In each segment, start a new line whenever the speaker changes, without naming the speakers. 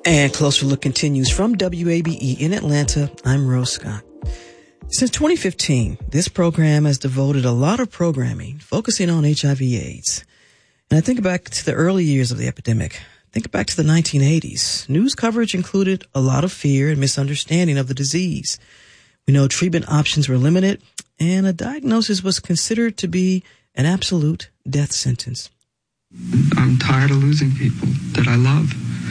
And Closer Look continues from WABE in Atlanta. I'm Rose Scott. Since 2015, this program has devoted a lot of programming focusing on HIV/AIDS. And I think back to the early years of the epidemic. Think back to the 1980s. News coverage included a lot of fear and misunderstanding of the disease. We know treatment options were limited, and a diagnosis was considered to be an absolute death sentence.
I'm tired of losing people that I love.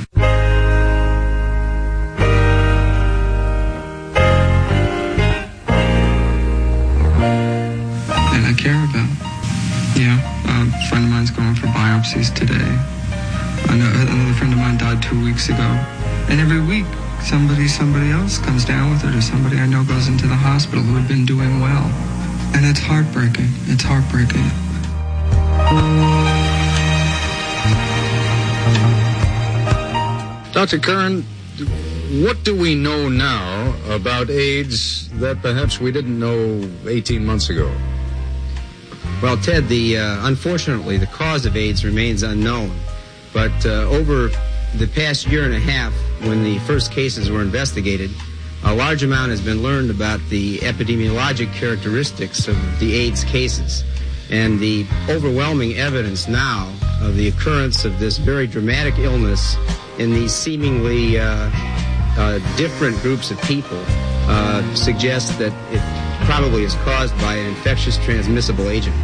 That I care about. Yeah, a friend of mine's going for biopsies today. Another friend of mine died 2 weeks ago. And every week, somebody else comes down with it, or somebody I know goes into the hospital who had been doing well. And it's heartbreaking. It's heartbreaking.
Dr. Curran, what do we know now about AIDS that perhaps we didn't know 18 months ago?
Well, Ted, unfortunately, the cause of AIDS remains unknown. But over the past year and a half, when the first cases were investigated, a large amount has been learned about the epidemiologic characteristics of the AIDS cases. And the overwhelming evidence now of the occurrence of this very dramatic illness in these seemingly different groups of people suggests that it probably is caused by an infectious transmissible agent.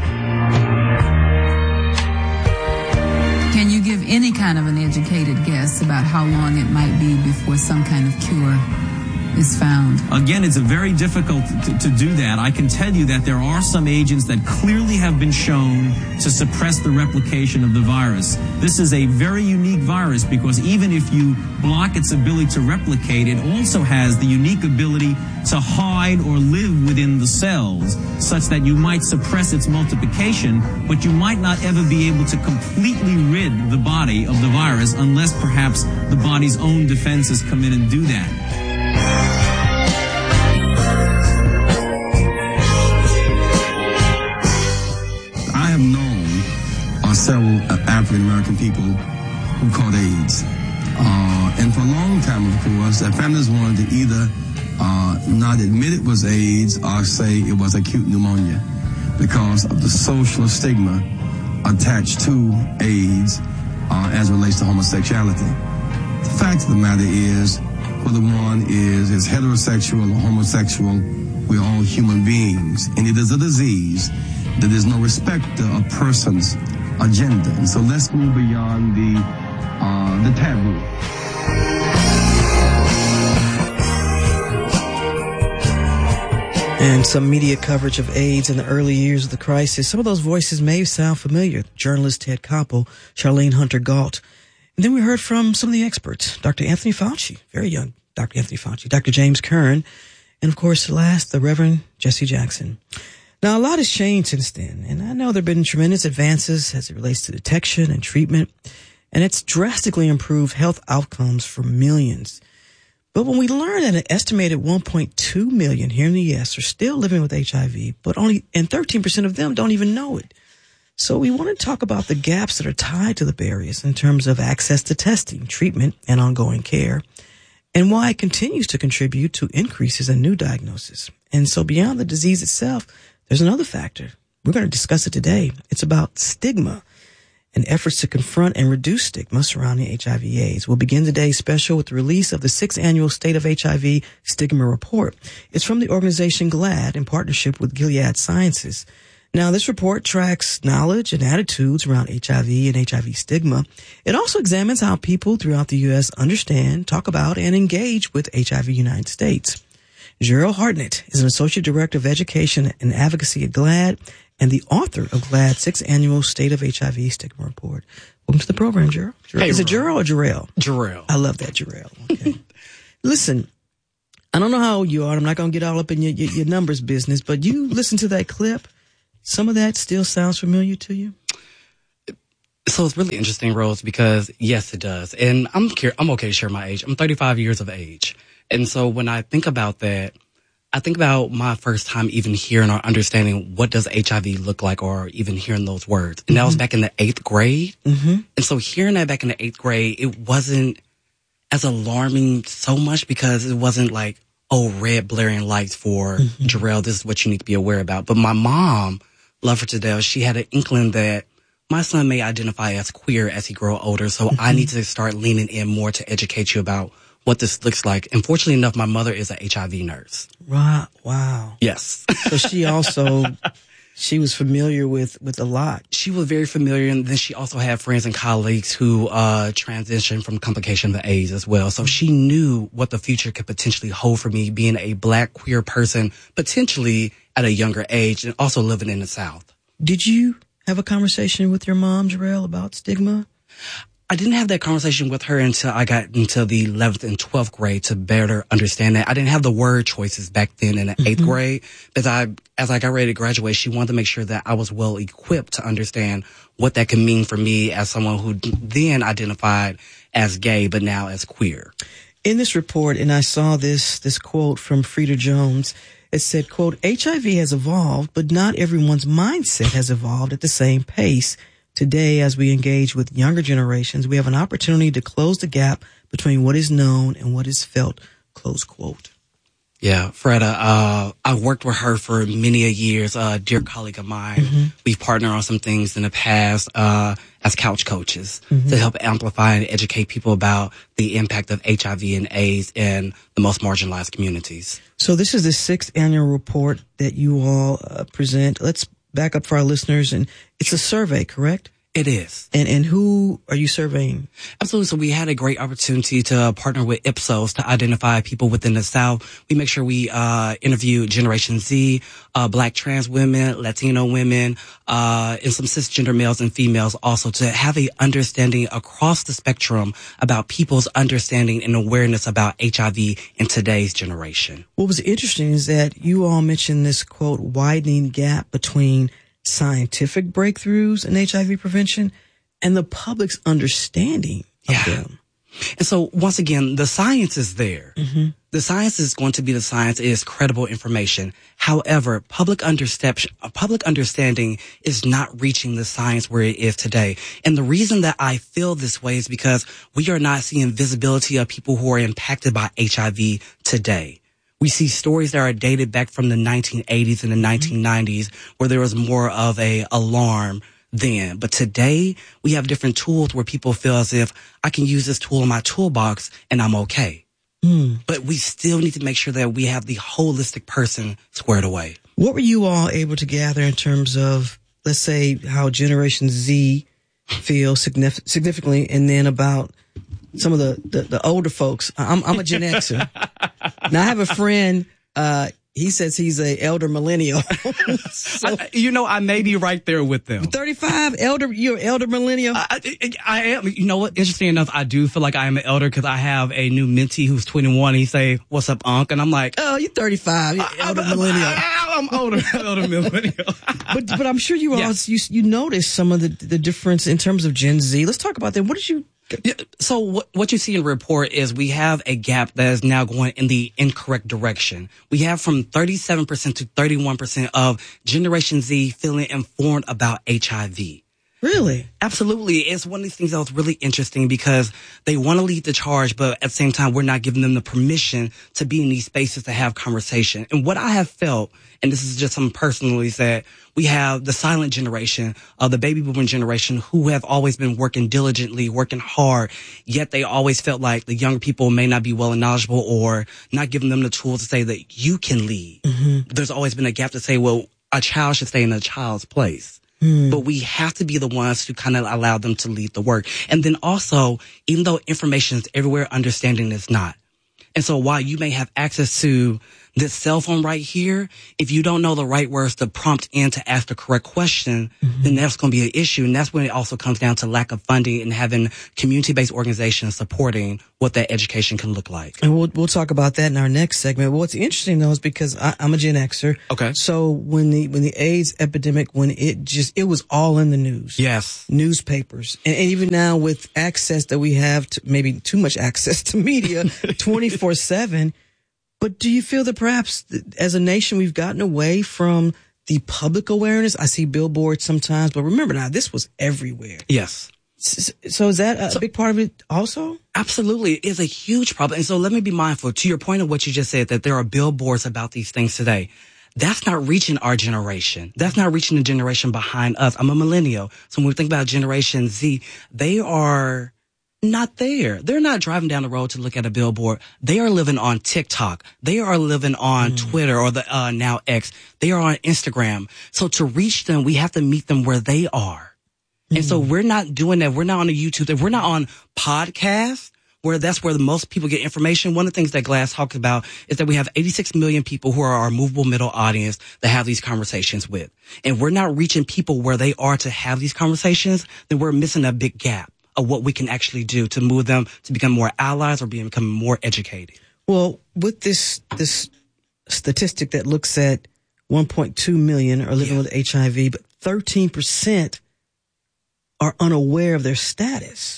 Can you give any kind of an educated guess about how long it might be before some kind of cure is found?
Again, it's very difficult to do that. I can tell you that there are some agents that clearly have been shown to suppress the replication of the virus. This is a very unique virus because even if you block its ability to replicate, it also has the unique ability to hide or live within the cells such that you might suppress its multiplication, but you might not ever be able to completely rid the body of the virus unless perhaps the body's own defenses come in and do that.
I have known several African American people who caught AIDS. And for a long time, of course, their families wanted to either not admit it was AIDS or say it was acute pneumonia because of the social stigma attached to AIDS as it relates to homosexuality. The fact of the matter is, whether one is heterosexual or homosexual, we're all human beings. And it is a disease that is no respecter of person's agenda. And so let's move beyond the taboo.
And some media coverage of AIDS in the early years of the crisis. Some of those voices may sound familiar. Journalist Ted Koppel, Charlene Hunter-Gault. And then we heard from some of the experts, Dr. Anthony Fauci, very young Dr. Anthony Fauci, Dr. James Kern, and of course, last, the Reverend Jesse Jackson. Now, a lot has changed since then, and I know there have been tremendous advances as it relates to detection and treatment, and it's drastically improved health outcomes for millions. But when we learn that an estimated 1.2 million here in the U.S. are still living with HIV, but 13% of them don't even know it. So we want to talk about the gaps that are tied to the barriers in terms of access to testing, treatment, and ongoing care, and why it continues to contribute to increases in new diagnoses. And so beyond the disease itself, there's another factor. We're going to discuss it today. It's about stigma and efforts to confront and reduce stigma surrounding HIV/AIDS. We'll begin today's special with the release of the 6th Annual State of HIV Stigma Report. It's from the organization GLAAD in partnership with Gilead Sciences. Now, this report tracks knowledge and attitudes around HIV and HIV stigma. It also examines how people throughout the U.S. understand, talk about, and engage with HIV United States. Gerald Hartnett is an Associate Director of Education and Advocacy at GLAAD and the author of GLAAD's 6th Annual State of HIV Stigma Report. Welcome to the program, Gerald.
Hey,
is it Gerald or Jarrell?
Jarrell.
I love that, Jarrell. Okay. Listen, I don't know how old you are. I'm not going to get all up in your numbers business, but you listen to that clip. Some of that still sounds familiar to you?
So it's really interesting, Rose, because yes, it does. And I'm okay to share my age. I'm 35 years of age. And so when I think about that, I think about my first time even hearing or understanding what does HIV look like or even hearing those words. And that was back in the 8th grade. Mm-hmm. And so hearing that back in the 8th grade, it wasn't as alarming so much because it wasn't like, oh, red blaring lights for Jarrell, this is what you need to be aware about. But my mom, love her to death, she had an inkling that my son may identify as queer as he grow older, so I need to start leaning in more to educate you about what this looks like. And fortunately enough, my mother is a HIV nurse.
Right. Wow.
Yes.
So she also, she was familiar with a lot.
She was very familiar, and then she also had friends and colleagues who transitioned from complication of AIDS as well. So she knew what the future could potentially hold for me, being a Black queer person, potentially at a younger age, and also living in the South.
Did you have a conversation with your mom, Jarrell, about stigma?
I didn't have that conversation with her until I got into the 11th and 12th grade to better understand that. I didn't have the word choices back then in the 8th grade, because as I got ready to graduate, she wanted to make sure that I was well equipped to understand what that could mean for me as someone who then identified as gay, but now as queer.
In this report, and I saw this quote from Frida Jones, it said, quote, HIV has evolved, but not everyone's mindset has evolved at the same pace. Today, as we engage with younger generations, we have an opportunity to close the gap between what is known and what is felt, close quote.
Yeah, Freda, I worked with her for many a years, dear colleague of mine. We've partnered on some things in the past as couch coaches to help amplify and educate people about the impact of HIV and AIDS in the most marginalized communities.
So this is the 6th annual report that you all present. Let's back up for our listeners, and it's a survey, correct?
It is.
And who are you surveying?
Absolutely. So we had a great opportunity to partner with Ipsos to identify people within the South. We make sure we interview Generation Z, Black trans women, Latino women, and some cisgender males and females also, to have a understanding across the spectrum about people's understanding and awareness about HIV in today's generation.
What was interesting is that you all mentioned this, quote, widening gap between scientific breakthroughs in HIV prevention and the public's understanding of them.
And so once again, the science is there. The science is going to be the science. It is credible information. However, public understanding is not reaching the science where it is today. And the reason that I feel this way is because we are not seeing visibility of people who are impacted by HIV today. We see stories that are dated back from the 1980s and the 1990s where there was more of a alarm then. But today we have different tools where people feel as if I can use this tool in my toolbox and I'm okay. But we still need to make sure that we have the holistic person squared away.
What were you all able to gather in terms of, let's say, how Generation Z feels significantly, and then about some of the older folks? I'm a Gen Xer. Now I have a friend, he says he's a elder millennial. So,
I may be right there with them.
35, you're elder millennial?
I am. You know what? Interesting enough, I do feel like I am an elder because I have a new mentee who's 21. He say, "What's up, Unc?" And I'm like,
"Oh, you're 35. You're elder millennial."
I'm older, elder millennial.
But I'm sure you all you notice some of the difference in terms of Gen Z. Let's talk about that. What did you?
So what you see in the report is we have a gap that is now going in the incorrect direction. We have from 37% to 31% of Generation Z feeling informed about HIV.
Really?
Absolutely. It's one of these things that was really interesting because they want to lead the charge, but at the same time, we're not giving them the permission to be in these spaces to have conversation. And what I have felt, and this is just something personally, is that we have the silent generation, the baby boomer generation, who have always been working diligently, working hard, yet they always felt like the young people may not be well and knowledgeable or not giving them the tools to say that you can lead. There's always been a gap to say, well, a child should stay in a child's place. But we have to be the ones who kind of allow them to lead the work. And then also, even though information is everywhere, understanding is not. And so while you may have access to this cell phone right here, if you don't know the right words to prompt in to ask the correct question, then that's going to be an issue. And that's when it also comes down to lack of funding and having community-based organizations supporting what that education can look like.
And we'll talk about that in our next segment. But what's interesting though is because I'm a Gen Xer.
Okay.
So when the AIDS epidemic, when it was all in the news.
Yes.
Newspapers. And even now with access that we have to, maybe too much access to media 24/7. But do you feel that perhaps as a nation we've gotten away from the public awareness? I see billboards sometimes, but remember now, this was everywhere.
Yes.
So is that a big part of it also?
Absolutely. It is a huge problem. And so let me be mindful to your point of what you just said, that there are billboards about these things today. That's not reaching our generation. That's not reaching the generation behind us. I'm a millennial. So when we think about Generation Z, they are not there. They're not driving down the road to look at a billboard. They are living on TikTok. They are living on Twitter or the now X. They are on Instagram. So to reach them, we have to meet them where they are. And so we're not doing that. We're not on the YouTube. We're not on podcasts, where that's where the most people get information. One of the things that Glass talks about is that we have 86 million people who are our movable middle audience that have these conversations with. And we're not reaching people where they are to have these conversations, then we're missing a big gap of what we can actually do to move them to become more allies or become more educated.
Well, with this statistic that looks at 1.2 million are living with HIV, but 13% are unaware of their status.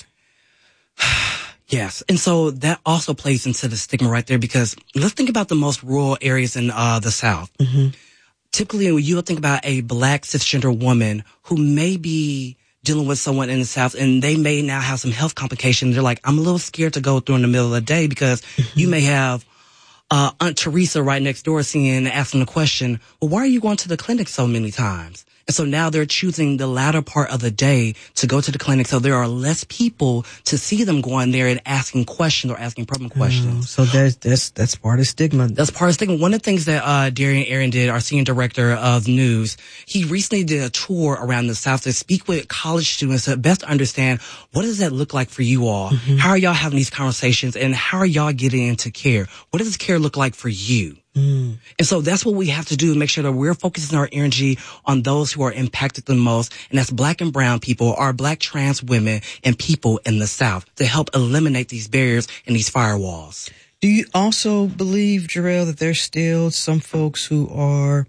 Yes. And so that also plays into the stigma right there, because let's think about the most rural areas in the South. Typically, you'll think about a Black cisgender woman who may be dealing with someone in the South, and they may now have some health complications. They're like, I'm a little scared to go through in the middle of the day, because you may have Aunt Teresa right next door asking the question, well, why are you going to the clinic so many times? And so now they're choosing the latter part of the day to go to the clinic, so there are less people to see them going there and asking questions or asking probing questions.
So that's part of stigma.
That's part of stigma. One of the things that Darian Aaron did, our senior director of news, he recently did a tour around the South to speak with college students to best understand, what does that look like for you all? How are y'all having these conversations, and how are y'all getting into care? What does care look like for you? And so that's what we have to do, to make sure that we're focusing our energy on those who are impacted the most, and that's Black and brown people, our Black trans women, and people in the South, to help eliminate these barriers and these firewalls.
Do you also believe, Jarrell, that there's still some folks who are,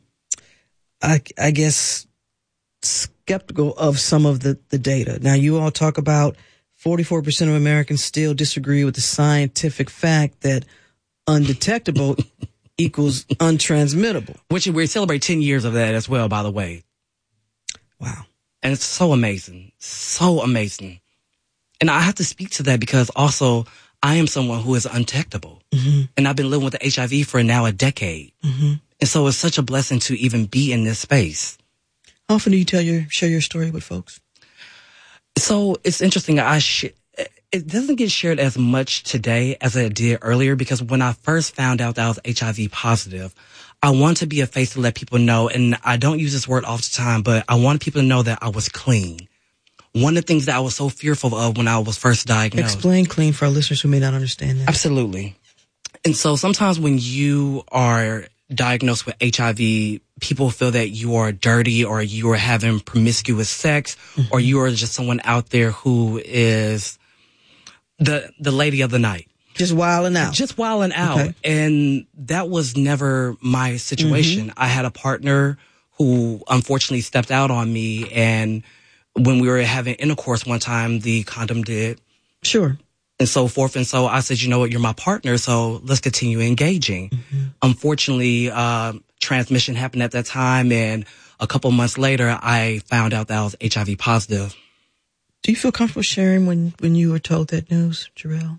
I guess, skeptical of some of the data? Now, you all talk about 44% of Americans still disagree with the scientific fact that undetectable equals untransmittable.
Which we celebrate 10 years of that as well, by the way.
Wow.
And it's so amazing. So amazing. And I have to speak to that because also I am someone who is undetectable. And I've been living with the HIV for now a decade. And so it's such a blessing to even be in this space.
How often do you share your story with folks?
So it's interesting. It doesn't get shared as much today as it did earlier, because when I first found out that I was HIV positive, I want to be a face to let people know, and I don't use this word all the time, but I wanted people to know that I was clean. One of the things that I was so fearful of when I was first diagnosed.
Explain clean for our listeners who may not understand that.
Absolutely. And so sometimes when you are diagnosed with HIV, people feel that you are dirty, or you are having promiscuous sex, or you are just someone out there who is the lady of the night.
Just wilding out.
Just wilding out. Okay. And that was never my situation. I had a partner who unfortunately stepped out on me, and when we were having intercourse one time, the condom did.
Sure.
And so forth. And so I said, you know what, you're my partner, so let's continue engaging. Unfortunately, transmission happened at that time, and a couple months later, I found out that I was HIV positive.
Do you feel comfortable sharing when you were told that news, Jarrell?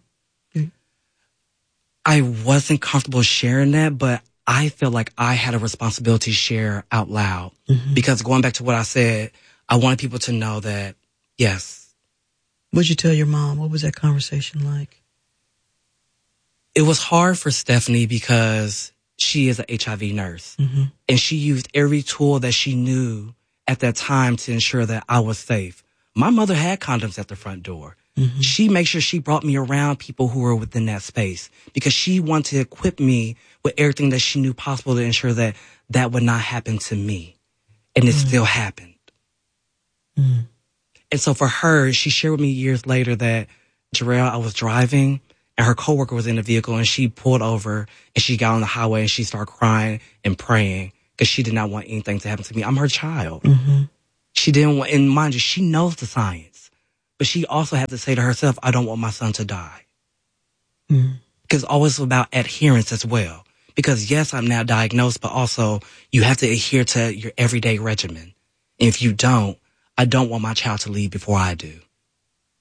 I wasn't comfortable sharing that, but I feel like I had a responsibility to share out loud. Because going back to what I said, I wanted people to know that, yes.
What'd you tell your mom? What was that conversation like?
It was hard for Stephanie because she is an HIV nurse. And she used every tool that she knew at that time to ensure that I was safe. My mother had condoms at the front door. She made sure she brought me around people who were within that space, because she wanted to equip me with everything that she knew possible to ensure that that would not happen to me. And it still happened. And so for her, she shared with me years later that, Jarrell, I was driving and her coworker was in the vehicle, and she pulled over and she got on the highway and she started crying and praying because she did not want anything to happen to me. I'm her child. She didn't want, and mind you, she knows the science, but she also had to say to herself, I don't want my son to die. Because always about adherence as well. Because yes, I'm now diagnosed, but also you have to adhere to your everyday regimen. And if you don't, I don't want my child to leave before I do.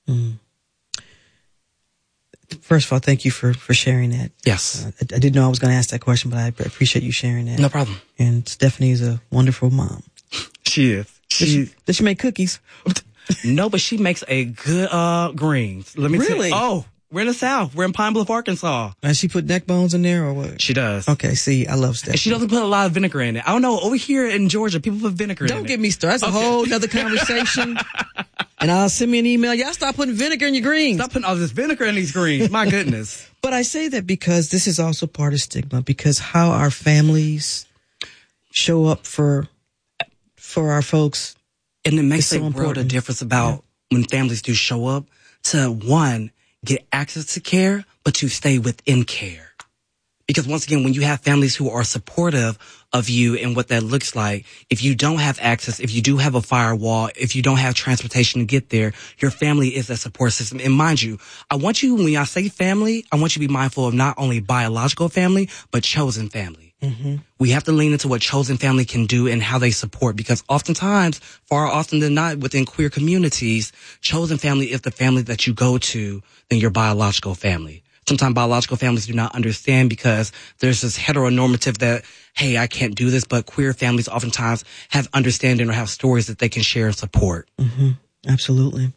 First of all, thank you for sharing that.
Yes.
I didn't know I was going to ask that question, but I appreciate you sharing that.
No problem.
And Stephanie is a wonderful mom.
She is.
Does she make cookies?
No, but she makes a good greens. Let me
Really?
tell you. Oh, we're in the South. We're in Pine Bluff, Arkansas.
Does she put neck bones in there or what?
She does.
Okay, see, I love Stephanie.
And she doesn't put a lot of vinegar in it. I don't know. Over here in Georgia, people put vinegar in it.
Don't get me started. That's a whole nother conversation. And I'll send me an email. Y'all stop putting vinegar in your greens.
Stop putting all this vinegar in these greens. My goodness.
But I say that because this is also part of stigma, because how our families show up for our folks.
And it makes
so
a world of
important.
difference about when families do show up to, one, get access to care, but to stay within care. Because once again, when you have families who are supportive of you and what that looks like, if you don't have access, if you do have a firewall, if you don't have transportation to get there, your family is a support system. And mind you, I want you, when I say family, I want you to be mindful of not only biological family, but chosen family. Mm-hmm. We have to lean into what chosen family can do and how they support, because oftentimes, far often than not, within queer communities, chosen family is the family that you go to than your biological family. Sometimes biological families do not understand because there's this heteronormative that, hey, I can't do this, but queer families oftentimes have understanding or have stories that they can share and support.
Mm-hmm. Absolutely.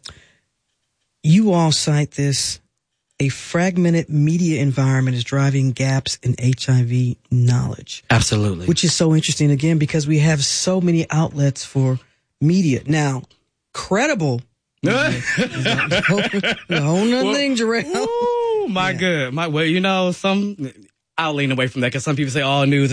You all cite this. A fragmented media environment is driving gaps in HIV knowledge.
Absolutely.
Which is so interesting, again, because we have so many outlets for media. Now, credible. A whole nother thing, Jarrell.
Oh, my good. Well, you know, I'll lean away from that because some people say all news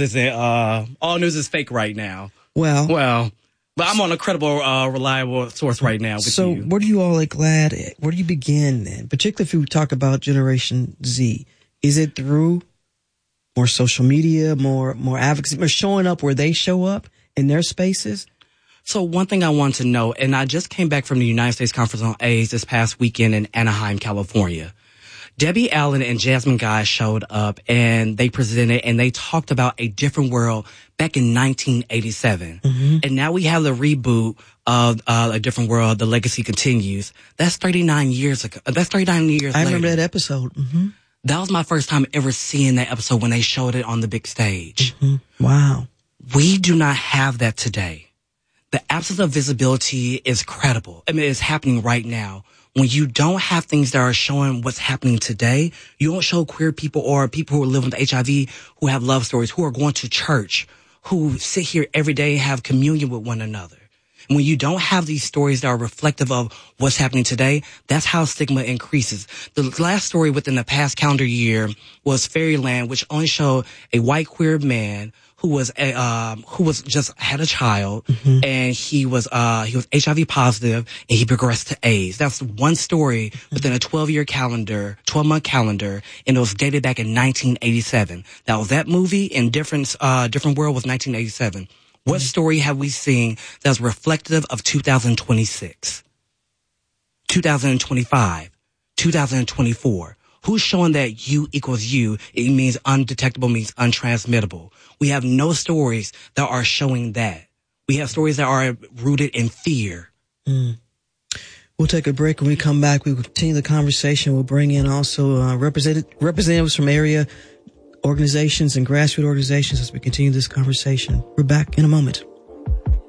is fake right now.
Well,
but I'm on a credible, reliable source right now with you.
So what are you all glad at? Where do you begin then? Particularly if we talk about Generation Z. Is it through more social media, more advocacy, more showing up where they show up in their spaces?
So one thing I want to know, and I just came back from the United States Conference on AIDS this past weekend in Anaheim, California. Debbie Allen and Jasmine Guy showed up and they presented and they talked about a different world back in 1987. Mm-hmm. And now we have the reboot of A Different World, The Legacy Continues. That's 39 years ago. That's 39 years later.
I remember that episode. Mm-hmm.
That was my first time ever seeing that episode when they showed it on the big stage.
Mm-hmm. Wow.
We do not have that today. The absence of visibility is credible. I mean, it's happening right now. When you don't have things that are showing what's happening today, you don't show queer people or people who are living with HIV, who have love stories, who are going to church, who sit here every day and have communion with one another. And when you don't have these stories that are reflective of what's happening today, that's how stigma increases. The last story within the past calendar year was Fairyland, which only showed a white queer man who was just had a child, mm-hmm. and he was HIV positive and he progressed to AIDS. That's one story within a 12-month calendar, and it was dated back in 1987. That was that movie, and Different World was 1987. What story have we seen that's reflective of 2026, 2025, 2024? Who's showing that you equals you? It means undetectable, means untransmittable. We have no stories that are showing that. We have stories that are rooted in fear.
Mm. We'll take a break. When we come back, we will continue the conversation. We'll bring in also representatives from area organizations and grassroots organizations as we continue this conversation. We're back in a moment.